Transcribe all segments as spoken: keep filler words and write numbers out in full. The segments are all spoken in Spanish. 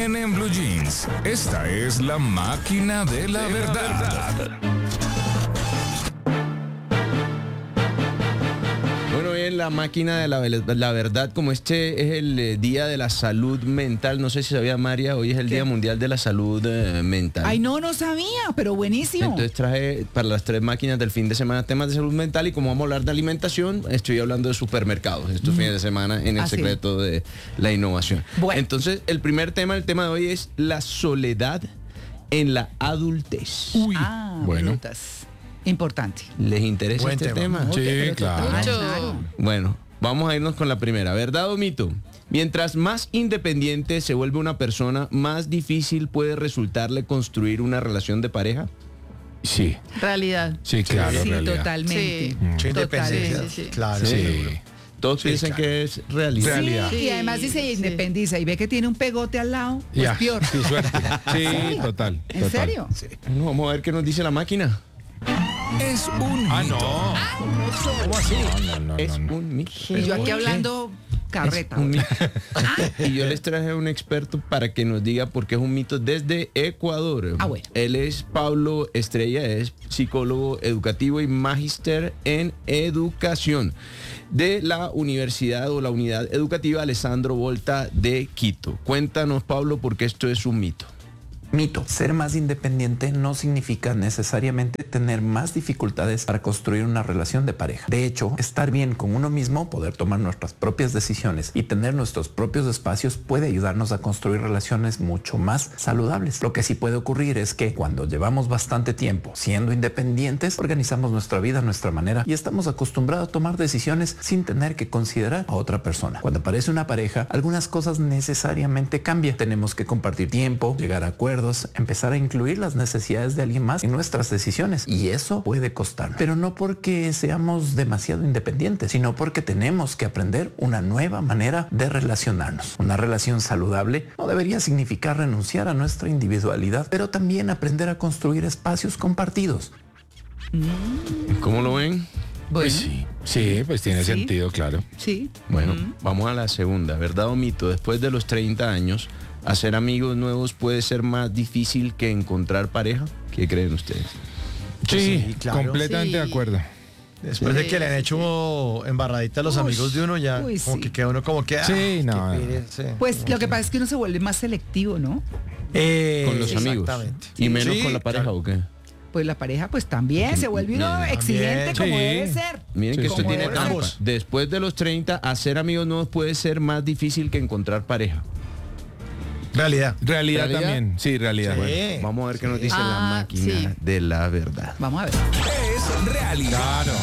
mañana en Blue Jeans. Esta es la máquina de la verdad. Bueno, bien, la máquina de la, la verdad, como este es el eh, Día de la Salud Mental, no sé si sabía María, hoy es el ¿Qué? Día Mundial de la Salud eh, Mental. Ay, no, no sabía, pero buenísimo. Entonces traje para las tres máquinas del fin de semana temas de salud mental y como vamos a hablar de alimentación, estoy hablando de supermercados estos Mm. fines de semana en el Así. secreto de la innovación. Bueno. Entonces, el primer tema, el tema de hoy es la soledad en la adultez. Uy, Ah, bueno. brutas. Importante. ¿Les interesa Buen este tema. tema? Sí, Pero claro. total, Mucho. claro. Bueno, vamos a irnos con la primera. ¿Verdad o mito? Mientras más independiente se vuelve una persona, más difícil puede resultarle construir una relación de pareja. Sí, Realidad. sí, claro, Sí, realidad. totalmente. Sí. Mucha Total, independencia. sí, sí, sí. Claro. Sí. seguro. Todos Sí, piensan claro. que es realidad. Realidad. Sí, y además si se Sí. independiza y ve que tiene un pegote al lado, pues Ya, peor. sí, suerte. Sí, total. ¿En total. serio? Bueno, vamos a ver qué nos dice la máquina. Es un Ah, mito. no. ¿Cómo así? No, no, no, Es no. un mito. Y yo aquí ¿Por qué? hablando carreta. Es un mito. Y yo les traje a un experto para que nos diga por qué es un mito desde Ecuador. Ah, bueno. Él es Pablo Estrella, es psicólogo educativo y magíster en educación de la Universidad o la Unidad Educativa Alessandro Volta de Quito. Cuéntanos, Pablo, por qué esto es un mito. Mito. Ser más independiente no significa necesariamente tener más dificultades para construir una relación de pareja. De hecho, estar bien con uno mismo, poder tomar nuestras propias decisiones y tener nuestros propios espacios puede ayudarnos a construir relaciones mucho más saludables. Lo que sí puede ocurrir es que cuando llevamos bastante tiempo siendo independientes, organizamos nuestra vida a nuestra manera y estamos acostumbrados a tomar decisiones sin tener que considerar a otra persona. Cuando aparece una pareja, algunas cosas necesariamente cambian. Tenemos que compartir tiempo, llegar a acuerdos, empezar a incluir las necesidades de alguien más en nuestras decisiones y eso puede costar, pero no porque seamos demasiado independientes, sino porque tenemos que aprender una nueva manera de relacionarnos. Una relación saludable no debería significar renunciar a nuestra individualidad, pero también aprender a construir espacios compartidos. ¿Cómo lo ven? Bueno, Pues sí, sí, pues tiene Sí. sentido, claro. sí. Bueno, vamos a la segunda. ¿Verdad o mito? Después de los treinta años, hacer amigos nuevos puede ser más difícil que encontrar pareja. ¿Qué creen ustedes? Sí, Sí, claro. completamente de Sí. acuerdo. Después de que le han hecho embarradita a los Uy, amigos de uno, ya uy, como sí. que queda uno como que... ah, Sí, qué no. pereza. Pues lo que pasa es que uno se vuelve más selectivo, ¿no? Eh, Con los amigos. exactamente. Y menos Sí, con la pareja, claro. ¿o qué? Pues la pareja pues también se vuelve uno También. exigente como Sí. debe ser. Miren Sí, que esto como tiene debe trampa. ser. Después de los treinta, hacer amigos nuevos puede ser más difícil que encontrar pareja. Realidad. Realidad, ¿Realidad? también. Sí, realidad. Sí. Bueno. Vamos a ver qué nos dice la Ah, máquina sí. de la verdad. Vamos a ver. Es realidad. Claro.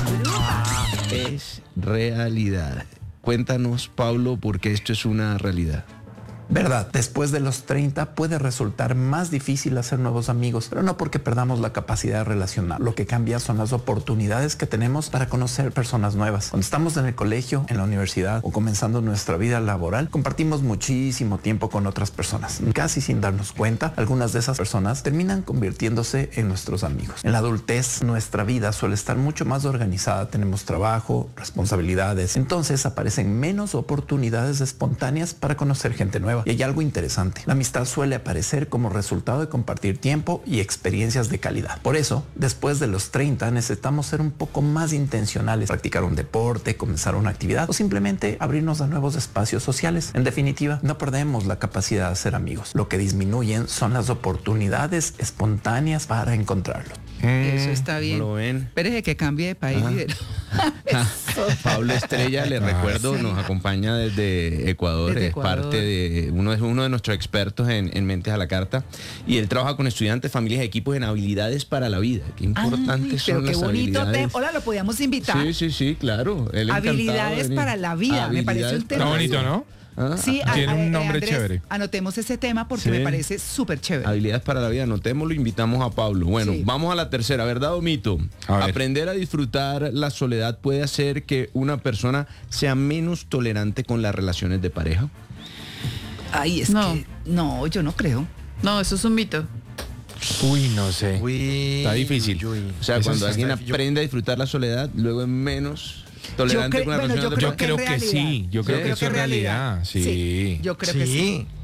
Es realidad. Cuéntanos, Pablo, por qué esto es una realidad. Verdad, después de los treinta puede resultar más difícil hacer nuevos amigos, pero no porque perdamos la capacidad de relacionar. Lo que cambia son las oportunidades que tenemos para conocer personas nuevas. Cuando estamos en el colegio, en la universidad o comenzando nuestra vida laboral, compartimos muchísimo tiempo con otras personas. Casi sin darnos cuenta, algunas de esas personas terminan convirtiéndose en nuestros amigos. En la adultez, nuestra vida suele estar mucho más organizada. Tenemos trabajo, responsabilidades. Entonces aparecen menos oportunidades espontáneas para conocer gente nueva. Y hay algo interesante. La amistad suele aparecer como resultado de compartir tiempo y experiencias de calidad. Por eso, después de los treinta, necesitamos ser un poco más intencionales, practicar un deporte, comenzar una actividad o simplemente abrirnos a nuevos espacios sociales. En definitiva, no perdemos la capacidad de hacer amigos. Lo que disminuyen son las oportunidades espontáneas para encontrarlos. Eso está bien. ¿Cómo lo ven? Espérese que cambie de país. Ah. y de- Pablo Estrella, le Ah, recuerdo, sí. nos acompaña desde Ecuador, Desde es Ecuador. parte de uno, es uno de nuestros expertos en, en Mentes a la Carta y él trabaja con estudiantes, familias y equipos en habilidades para la vida. Qué importantes Ay, son pero qué las bonito habilidades. tema. Hola, lo podíamos invitar. Sí, sí, sí, claro. Él encantado de Habilidades venir. para la vida, me parece un Habilidades tema. Está para la bonito, vida. ¿no? Ah, Sí, Tiene a- un a- nombre Andrés, chévere. Anotemos ese tema porque Sí. me parece súper chévere. Habilidades para la vida, anotémoslo, invitamos a Pablo. Bueno, Sí. vamos a la tercera, ¿verdad o mito? A ver. Aprender a disfrutar la soledad puede hacer que una persona sea menos tolerante con las relaciones de pareja. Ay, es No. que no, yo no creo. No, eso es un mito. Uy, no sé. Uy, Está difícil. uy, uy. O sea, Eso cuando sí alguien está- yo- aprende a disfrutar la soledad, luego es menos tolerante Yo cre- con las bueno, relaciones yo de creo Yo pareja. creo que que es sí, yo Sí. creo Yo que eso es realidad. Sí. Yo creo que sí. Sí.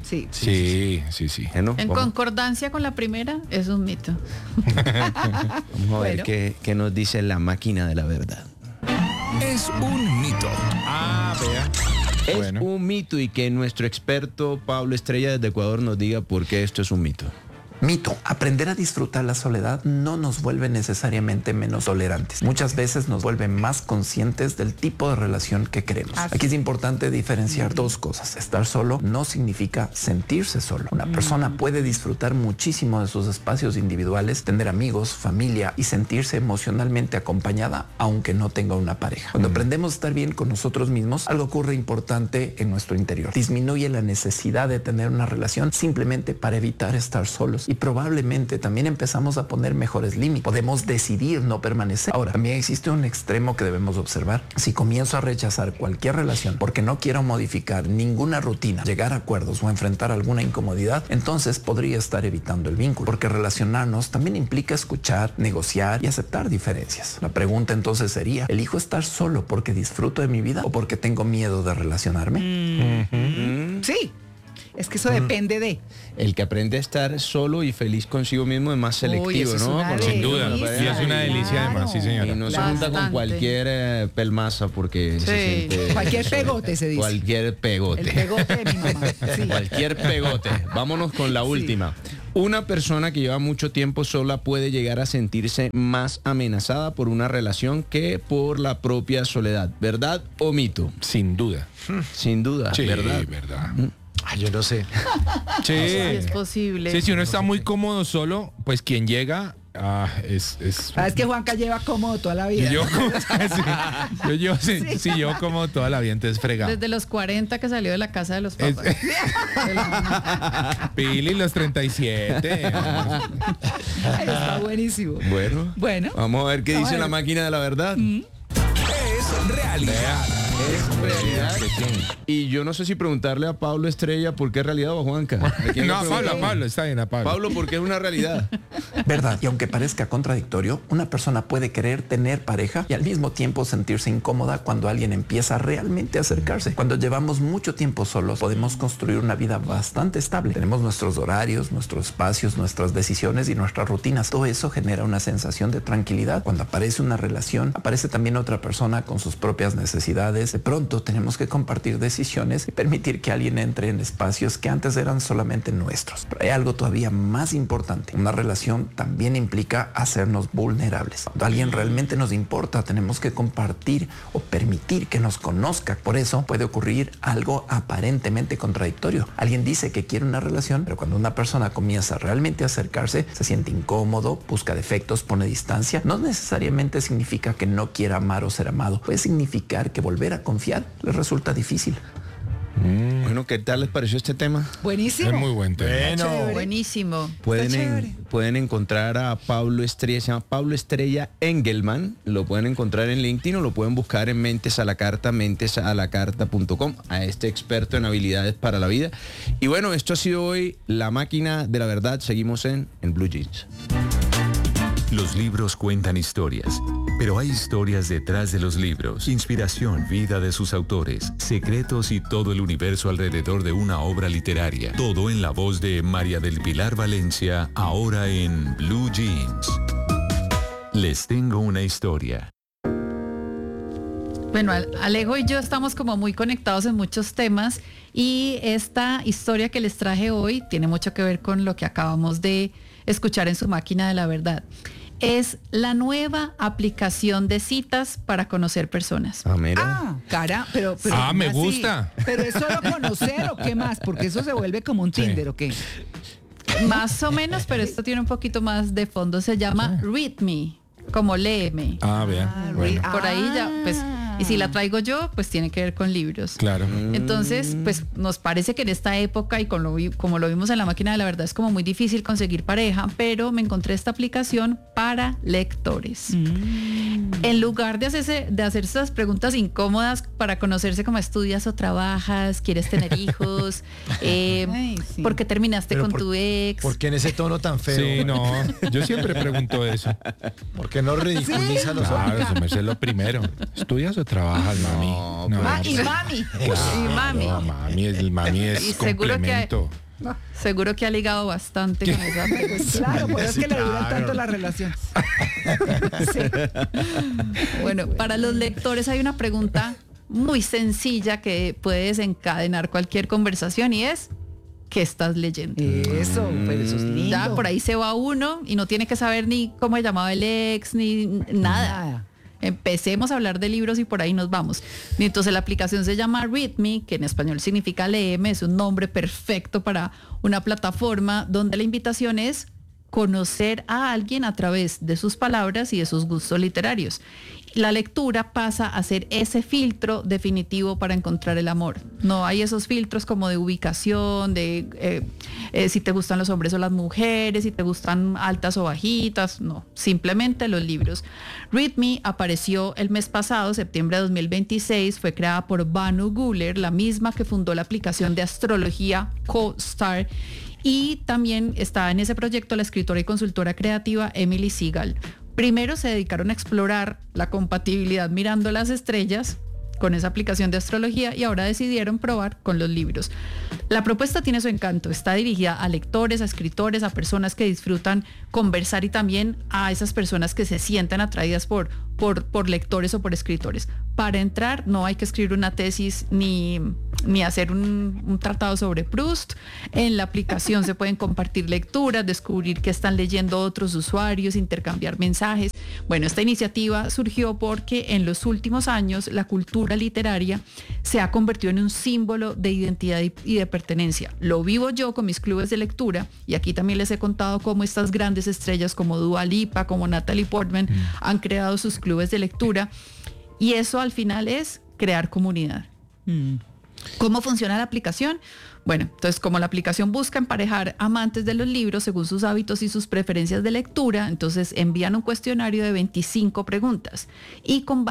Sí. Sí, sí, sí. Bueno, En vamos, concordancia con la primera, es un mito. vamos a ver Bueno. qué, qué nos dice la máquina de la verdad. Es un mito. Ah, vea. Es Bueno. un mito y que nuestro experto Pablo Estrella desde Ecuador nos diga por qué esto es un mito. Mito, aprender a disfrutar la soledad no nos vuelve necesariamente menos tolerantes. Muchas veces nos vuelve más conscientes del tipo de relación que queremos. Así. Aquí es importante diferenciar dos cosas. Estar solo no significa sentirse solo. Una persona puede disfrutar muchísimo de sus espacios individuales, tener amigos, familia y sentirse emocionalmente acompañada aunque no tenga una pareja. Cuando aprendemos a estar bien con nosotros mismos, algo ocurre importante en nuestro interior. Disminuye la necesidad de tener una relación simplemente para evitar estar solos. Y probablemente también empezamos a poner mejores límites. Podemos decidir no permanecer. Ahora, también existe un extremo que debemos observar. Si comienzo a rechazar cualquier relación porque no quiero modificar ninguna rutina, llegar a acuerdos o enfrentar alguna incomodidad, entonces podría estar evitando el vínculo. Porque relacionarnos también implica escuchar, negociar y aceptar diferencias. La pregunta entonces sería, ¿elijo estar solo porque disfruto de mi vida o porque tengo miedo de relacionarme? Sí. Es que eso depende de. El que aprende a estar solo y feliz consigo mismo es más selectivo, Uy, eso es ¿no? una Con- Sin duda. delicia, Y es una delicia además, sí, señora. Y no se Bastante. junta con cualquier eh, pelmaza porque Sí. se siente... Cualquier pegote se dice. Cualquier pegote. El pegote de mi mamá. Sí. Cualquier pegote. Vámonos con la última. Una persona que lleva mucho tiempo sola puede llegar a sentirse más amenazada por una relación que por la propia soledad. ¿Verdad o mito? Sin duda. Sin duda, Sí, ¿verdad? verdad. Ah, yo no sé. Sí. Sí, es posible. Sí, si uno está muy cómodo solo, pues quien llega ah, es... es Ah, es que Juanca lleva cómodo toda la vida. yo, sí, yo, yo, sí, sí, yo como toda la vida, entonces fregado. Desde los cuarenta que salió de la casa de los Es- papás. Pili, los treinta y siete. Ay, está buenísimo. Bueno, Bueno. vamos a ver qué Vamos dice a la ver. máquina de la verdad. Es realidad. Es realidad. Y yo no sé si preguntarle a Pablo Estrella por qué es realidad o a Juanca. ¿A quién le No, a Pablo, pregunto? a Pablo, está bien, a Pablo. Pablo, ¿por qué es una realidad? ¿Verdad? Y aunque parezca contradictorio, una persona puede querer tener pareja y al mismo tiempo sentirse incómoda cuando alguien empieza realmente a acercarse. Cuando llevamos mucho tiempo solos, podemos construir una vida bastante estable. Tenemos nuestros horarios, nuestros espacios, nuestras decisiones y nuestras rutinas. Todo eso genera una sensación de tranquilidad. Cuando aparece una relación, aparece también otra persona con sus propias necesidades. De pronto tenemos que compartir decisiones y permitir que alguien entre en espacios que antes eran solamente nuestros. Pero hay algo todavía más importante. Una relación también implica hacernos vulnerables. Cuando alguien realmente nos importa, tenemos que compartir o permitir que nos conozca. Por eso puede ocurrir algo aparentemente contradictorio. Alguien dice que quiere una relación, pero cuando una persona comienza realmente a acercarse, se siente incómodo, busca defectos, pone distancia. No necesariamente significa que no quiera amar o ser amado. Puede significar que volver a confiar le resulta difícil. Bueno, ¿qué tal les pareció este tema? Buenísimo. Es muy buen tema. Bueno. Chévere. Buenísimo. Pueden, chévere. en- pueden encontrar a Pablo Estrella, se llama Pablo Estrella Engelman, lo pueden encontrar en LinkedIn o lo pueden buscar en Mentes a la Carta, mentes a la carta punto com, a este experto en habilidades para la vida. Y bueno, esto ha sido hoy La Máquina de la Verdad, seguimos en, en Blue Jeans. Los libros cuentan historias, pero hay historias detrás de los libros, inspiración, vida de sus autores, secretos y todo el universo alrededor de una obra literaria. Todo en la voz de María del Pilar Valencia, ahora en Blue Jeans. Les tengo una historia. Bueno, Al- Alejo y yo estamos como muy conectados en muchos temas y esta historia que les traje hoy tiene mucho que ver con lo que acabamos de escuchar en su máquina de la verdad. Es la nueva aplicación de citas para conocer personas. Ah, mira. Ah, cara, pero, pero Ah, me así. gusta. Pero es solo conocer o qué más, porque eso se vuelve como un Sí. Tinder o qué. Más o menos, pero esto tiene un poquito más de fondo. Se llama Read Me, como léeme. Ah, vean. Bueno, Por ahí ya, pues, y si la traigo yo, pues tiene que ver con libros. claro. Entonces, pues nos parece que en esta época y con lo vi- como lo vimos en la máquina de la verdad es como muy difícil conseguir pareja, pero me encontré esta aplicación para lectores. En lugar de hacerse, de hacer esas preguntas incómodas para conocerse como estudias o trabajas, quieres tener hijos, eh, Ay, sí. ¿por qué terminaste Pero con por- tu ex? ¿Por qué en ese tono tan feo? Sí, no. Yo siempre pregunto eso. ¿Por qué no ridiculiza a los Claro, hombres? eso me sé lo primero. ¿Estudias o trabaja el mami. No, No, Ah, y mami. claro, y mami. no, mami, el mami es Y seguro que- complemento. Seguro que ha ligado bastante con esa Pues claro, por eso es que le dura Claro. tanto la relación. Sí. Bueno, para los lectores hay una pregunta muy sencilla que puede desencadenar cualquier conversación y es ¿qué estás leyendo? Eso, pero eso es lindo. Ya por ahí se va uno y no tiene que saber ni cómo se llamaba el ex ni n- nada. Nada. Empecemos a hablar de libros y por ahí nos vamos. Y entonces la aplicación se llama Read Me, que en español significa léeme, es un nombre perfecto para una plataforma donde la invitación es conocer a alguien a través de sus palabras y de sus gustos literarios. La lectura pasa a ser ese filtro definitivo para encontrar el amor. No hay esos filtros como de ubicación, de eh, eh, si te gustan los hombres o las mujeres, si te gustan altas o bajitas. No, simplemente los libros. Read Me apareció el mes pasado, septiembre de dos mil veintiséis. Fue creada por Banu Guler, la misma que fundó la aplicación de astrología CoStar. Y también está en ese proyecto la escritora y consultora creativa Emily Segal. Primero se dedicaron a explorar la compatibilidad mirando las estrellas con esa aplicación de astrología y ahora decidieron probar con los libros. La propuesta tiene su encanto, está dirigida a lectores, a escritores, a personas que disfrutan conversar y también a esas personas que se sienten atraídas por, por, por lectores o por escritores. Para entrar no hay que escribir una tesis ni, ni hacer un, un tratado sobre Proust. En la aplicación se pueden compartir lecturas, descubrir qué están leyendo otros usuarios, intercambiar mensajes. Bueno, esta iniciativa surgió porque en los últimos años la cultura literaria se ha convertido en un símbolo de identidad y, y de pertenencia. Lo vivo yo con mis clubes de lectura y aquí también les he contado cómo estas grandes estrellas como Dua Lipa, como Natalie Portman mm. han creado sus clubes de lectura y eso al final es crear comunidad. Mm. ¿Cómo funciona la aplicación? Bueno, entonces como la aplicación busca emparejar amantes de los libros según sus hábitos y sus preferencias de lectura, entonces envían un cuestionario de veinticinco preguntas y con